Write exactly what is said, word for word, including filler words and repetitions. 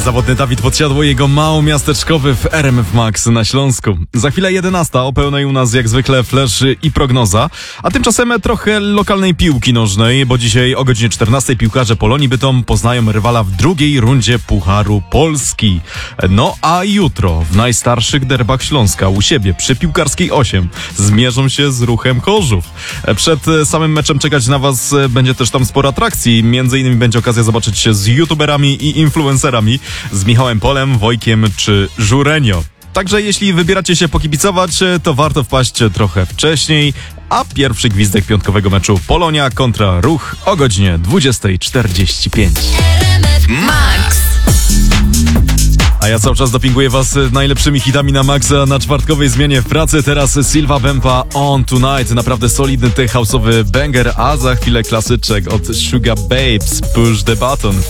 Niezawodny Dawid Podsiadło i jego małomiasteczkowy w R M F Max na Śląsku. Za chwilę jedenasta, o pełnej u nas jak zwykle flash i prognoza, a tymczasem trochę lokalnej piłki nożnej, bo dzisiaj o godzinie czternastej piłkarze Polonii Bytom poznają rywala w drugiej rundzie Pucharu Polski. No a jutro w najstarszych derbach Śląska u siebie przy Piłkarskiej osiem zmierzą się z Ruchem Chorzów. Przed samym meczem czekać na was będzie też tam sporo atrakcji, między innymi będzie okazja zobaczyć się z youtuberami i influencerami, z Michałem Polem, Wojkiem czy Żurenio. Także jeśli wybieracie się pokibicować, to warto wpaść trochę wcześniej, a pierwszy gwizdek piątkowego meczu Polonia kontra Ruch o godzinie dwudziestej czterdzieści pięć. Max. A ja cały czas dopinguję was najlepszymi hitami na Maxa na czwartkowej zmianie w pracy. Teraz Silva Bempa On Tonight. Naprawdę solidny tech house'owy banger, a za chwilę klasyczek od Sugar Babes Push the Button.